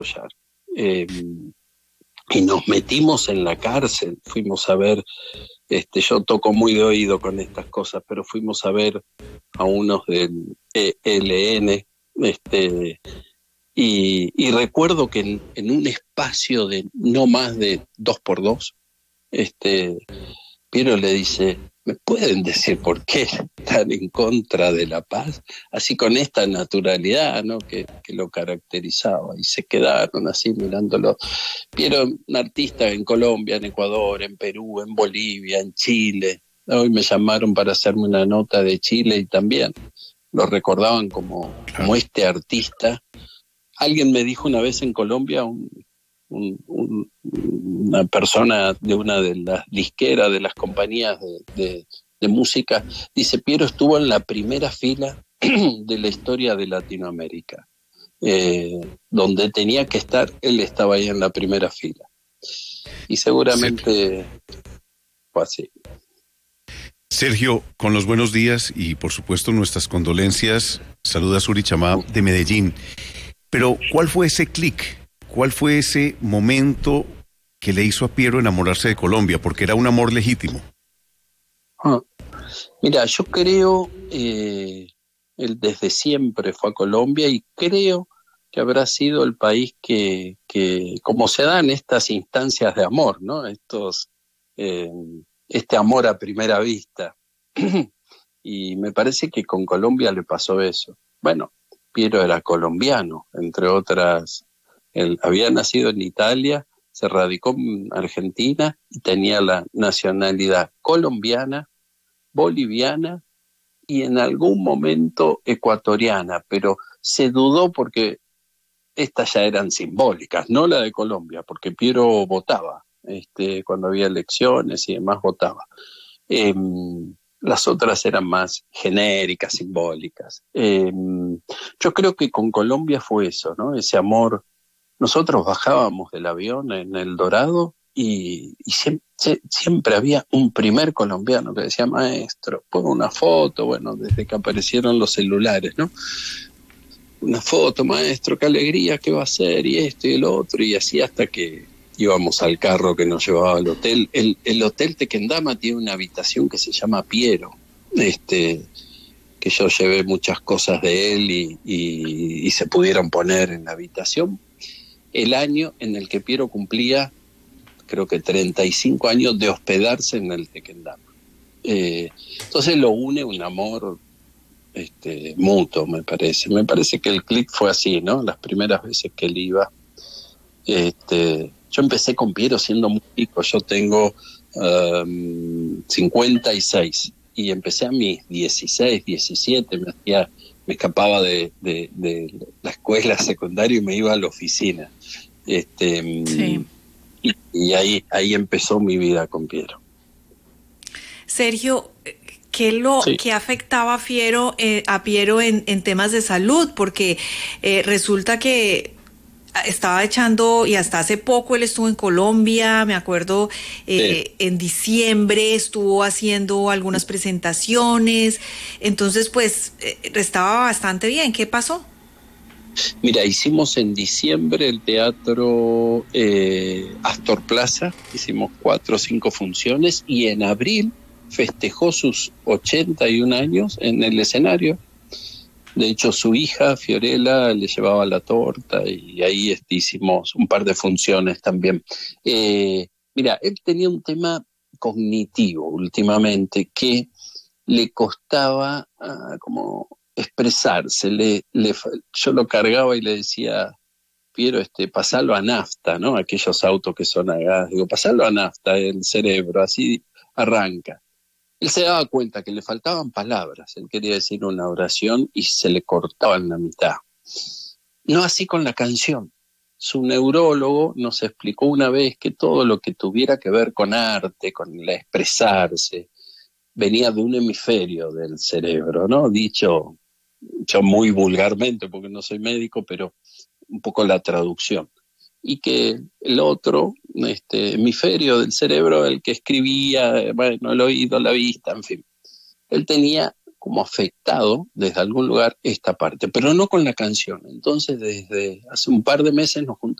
desarrollar. Eh, y nos metimos en la cárcel, fuimos a ver, yo toco muy de oído con estas cosas, pero fuimos a ver a unos del ELN, y recuerdo que en un espacio de no más de 2x2, Piero le dice, ¿me pueden decir por qué están en contra de la paz? Así con esta naturalidad, ¿no? que lo caracterizaba. Y se quedaron así mirándolo. Piero, un artista en Colombia, en Ecuador, en Perú, en Bolivia, en Chile. Hoy me llamaron para hacerme una nota de Chile y también lo recordaban como Claro. este artista. Alguien me dijo una vez en Colombia, una persona de una de las disqueras de las compañías de música, dice, Piero estuvo en la primera fila de la historia de Latinoamérica. Donde tenía que estar, él estaba ahí en la primera fila. Y seguramente fue así. Sergio, con los buenos días y por supuesto nuestras condolencias. Saluda a Suri Chamá de Medellín. Pero, ¿cuál fue ese clic? ¿Cuál fue ese momento que le hizo a Piero enamorarse de Colombia? Porque era un amor legítimo. Ah, mira, yo creo, él desde siempre fue a Colombia y creo que habrá sido el país que como se dan estas instancias de amor, ¿no? Eh, este amor a primera vista. Y me parece que con Colombia le pasó eso. Bueno, Piero era colombiano, entre otras. Él había nacido en Italia, se radicó en Argentina y tenía la nacionalidad colombiana, boliviana y en algún momento ecuatoriana, pero se dudó porque estas ya eran simbólicas, no la de Colombia, porque Piero votaba, cuando había elecciones y demás votaba. Eh, las otras eran más genéricas, simbólicas. Yo creo que con Colombia fue eso, ¿no? Ese amor. Nosotros bajábamos del avión en El Dorado y siempre había un primer colombiano que decía, maestro, pon una foto, bueno, desde que aparecieron los celulares, ¿no? Una foto, maestro, qué alegría, qué va a ser, y esto y el otro, y así hasta que íbamos al carro que nos llevaba al hotel. El Hotel Tequendama tiene una habitación que se llama Piero, que yo llevé muchas cosas de él y se pudieron poner en la habitación. El año en el que Piero cumplía, creo que 35 años de hospedarse en el Tequendama. Entonces lo une un amor mutuo, me parece. Me parece que el clic fue así, ¿no? Las primeras veces que él iba. Yo empecé con Piero siendo muy chico, yo tengo 56 y empecé a mis 16, 17, me escapaba de la escuela secundaria y me iba a la oficina. Sí. Y ahí empezó mi vida con Piero. Sergio, Sí. ¿qué afectaba a Piero en temas de salud? Porque resulta que estaba echando, y hasta hace poco él estuvo en Colombia, me acuerdo, Sí. en diciembre estuvo haciendo algunas presentaciones, entonces pues estaba bastante bien. ¿Qué pasó? Mira, hicimos en diciembre el teatro Astor Plaza, hicimos 4 o 5 funciones y en abril festejó sus 81 años en el escenario. De hecho, su hija, Fiorella, le llevaba la torta y ahí hicimos un par de funciones también. Mira, él tenía un tema cognitivo últimamente que le costaba como expresarse. Yo lo cargaba y le decía, Piero, pasalo a nafta, ¿no? Aquellos autos que son a gas. Digo, pasalo a nafta, el cerebro, así arranca. Él se daba cuenta que le faltaban palabras. Él quería decir una oración y se le cortaba en la mitad. No así con la canción. Su neurólogo nos explicó una vez que todo lo que tuviera que ver con arte, con el expresarse, venía de un hemisferio del cerebro, ¿no? Dicho yo muy vulgarmente, porque no soy médico, pero un poco la traducción. Y que el otro hemisferio del cerebro, el que escribía, bueno, el oído, la vista, en fin. Él tenía como afectado desde algún lugar esta parte, pero no con la canción. Entonces, desde hace un par de meses nos juntamos